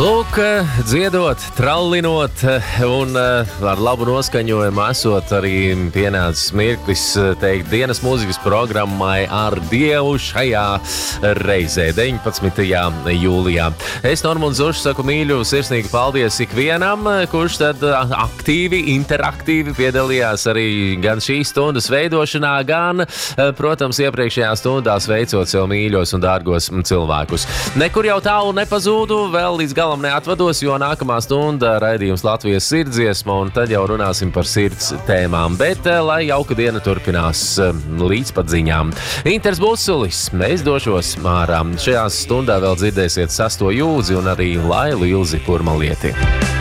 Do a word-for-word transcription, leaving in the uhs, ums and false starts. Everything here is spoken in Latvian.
Lūk, dziedot, trallinot un ar labu noskaņojumu esot arī pienācis mirklis teikt dienas mūzikas programmai Ar Dievu šajā reizē, deviņpadsmitajā jūlijā. Es, Normunds Zušs, saku mīļu sirsnīgu paldies ikvienam, kurš tad aktīvi, interaktīvi piedalījās arī gan šīs stundas veidošanā, gan, protams, iepriekšējā stundās veicot sev mīļos un dārgos cilvēkus. Nekur jau tālu nepazūdu, vēl līdz galam neatvados, jo nākamā stunda raidījums Latvijas sirdsdziesma, un tad jau runāsim par sirds tēmām. Bet, lai jauka diena turpinās līdz pat ziņām. Inters Busulis, es došos ārā. Šajā stundā vēl dzirdēsiet Sasto Jūdzi un arī Lailu Ilzi Kurmalieti.